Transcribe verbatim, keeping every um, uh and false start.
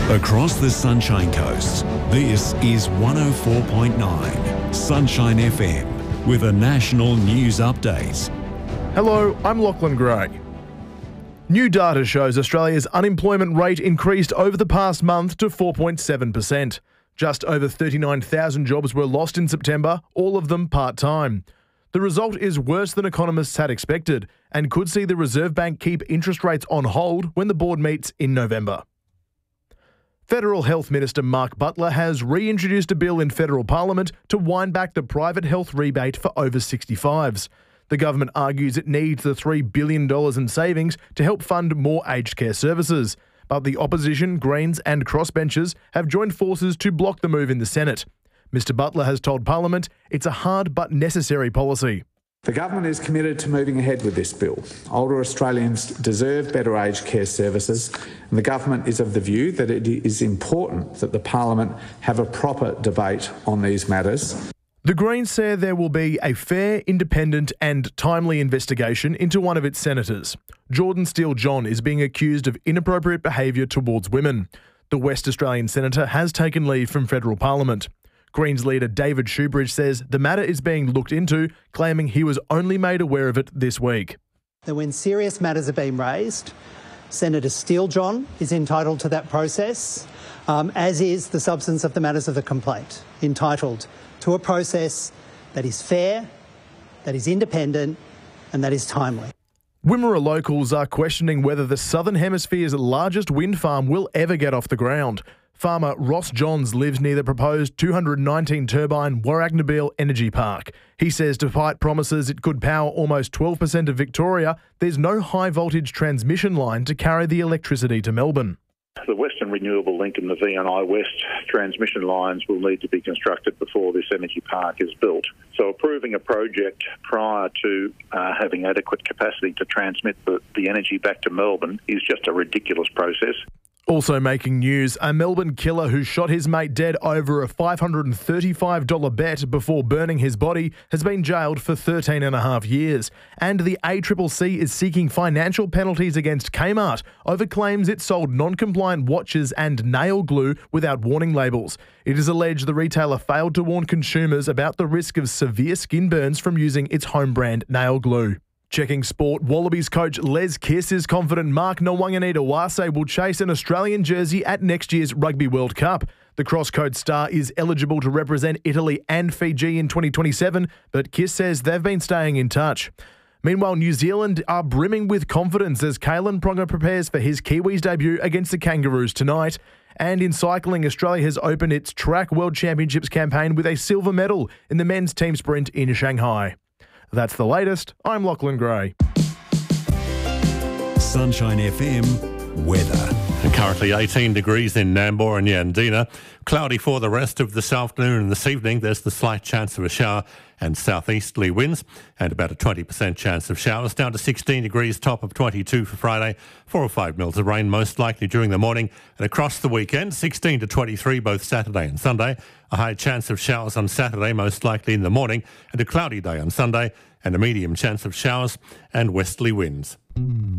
Across the Sunshine Coast, this is one oh four point nine Sunshine F M with a national news update. Hello, I'm Lachlan Gray. New data shows Australia's unemployment rate increased over the past month to four point seven percent. Just over thirty-nine thousand jobs were lost in September, all of them part-time. The result is worse than economists had expected and could see the Reserve Bank keep interest rates on hold when the board meets in November. Federal Health Minister Mark Butler has reintroduced a bill in federal parliament to wind back the private health rebate for over sixty-fives. The government argues it needs the three billion dollars in savings to help fund more aged care services. But the opposition, Greens and crossbenchers have joined forces to block the move in the Senate. Mister Butler has told Parliament it's a hard but necessary policy. The government is committed to moving ahead with this bill. Older Australians deserve better aged care services, and the government is of the view that it is important that the Parliament have a proper debate on these matters. The Greens say there will be a fair, independent and timely investigation into one of its senators. Jordan Steele-John is being accused of inappropriate behaviour towards women. The West Australian senator has taken leave from federal Parliament. Greens leader David Shoebridge says the matter is being looked into, claiming he was only made aware of it this week. That when serious matters are being raised, Senator Steele-John is entitled to that process, um, as is the substance of the matters of the complaint, entitled to a process that is fair, that is independent and that is timely. Wimmera locals are questioning whether the Southern Hemisphere's largest wind farm will ever get off the ground. Farmer Ross Johns lives near the proposed two hundred nineteen turbine Warragnabeel Energy Park. He says despite promises it could power almost twelve percent of Victoria, there's no high voltage transmission line to carry the electricity to Melbourne. The Western Renewable Link and the V and I West transmission lines will need to be constructed before this energy park is built. So approving a project prior to uh, having adequate capacity to transmit the, the energy back to Melbourne is just a ridiculous process. Also making news, a Melbourne killer who shot his mate dead over a five hundred thirty-five dollars bet before burning his body has been jailed for thirteen and a half years. And the A C C C is seeking financial penalties against Kmart over claims it sold non-compliant watches and nail glue without warning labels. It is alleged the retailer failed to warn consumers about the risk of severe skin burns from using its home brand nail glue. Checking sport, Wallabies coach Les Kiss is confident Mark Nwanganita-Wase will chase an Australian jersey at next year's Rugby World Cup. The cross-code star is eligible to represent Italy and Fiji in twenty twenty-seven, but Kiss says they've been staying in touch. Meanwhile, New Zealand are brimming with confidence as Kalen Pronger prepares for his Kiwis debut against the Kangaroos tonight. And in cycling, Australia has opened its Track World Championships campaign with a silver medal in the men's team sprint in Shanghai. That's the latest. I'm Lachlan Gray. Sunshine F M weather. And currently eighteen degrees in Nambour and Yandina. Cloudy for the rest of this afternoon and this evening. There's the slight chance of a shower and southeasterly winds and about a twenty percent chance of showers. Down to sixteen degrees, top of twenty-two for Friday. Four or five mils of rain most likely during the morning. And across the weekend, sixteen to twenty-three both Saturday and Sunday. A high chance of showers on Saturday, most likely in the morning. And a cloudy day on Sunday and a medium chance of showers and westerly winds.